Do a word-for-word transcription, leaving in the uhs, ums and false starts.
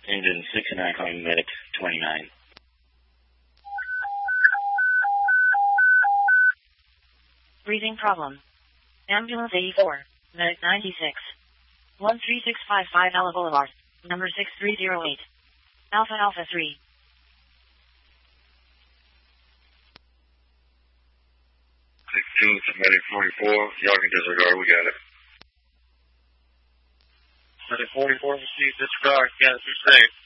Engine sixty-nine calling medic twenty-nine. Breathing problem. Ambulance eighty-four, medic ninety-six. one three six five five Ella Boulevard, number six three zero eight. Alpha Alpha three. six two to medic forty-four, y'all can disregard, we got it. Medic forty-four received disregard, got it, be safe.